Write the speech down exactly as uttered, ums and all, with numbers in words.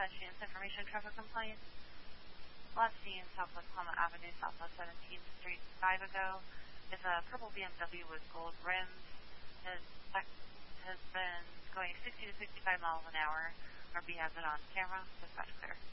Pedestrians Information Traffic Complaint. Last seen Southwest Palma Avenue, Southwest seventeenth Street, five ago, is a purple B M W with gold rims. His has been going sixty to sixty-five miles an hour. R B has it on camera. Dispatch clear.